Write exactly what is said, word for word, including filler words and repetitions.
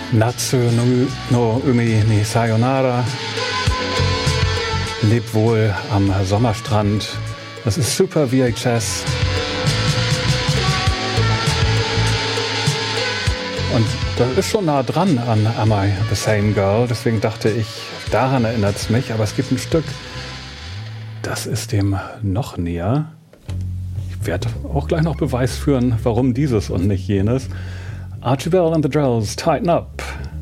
Natsu no, no Umi ni Sayonara. Leb wohl am Sommerstrand. Das ist Super V H S. Und das ist schon nah dran an Am I the Same Girl. Deswegen dachte ich, daran erinnert es mich. Aber es gibt ein Stück, das ist dem noch näher. Ich werde auch gleich noch Beweis führen, warum dieses und nicht jenes. Archibald and the Drells, Tighten Up.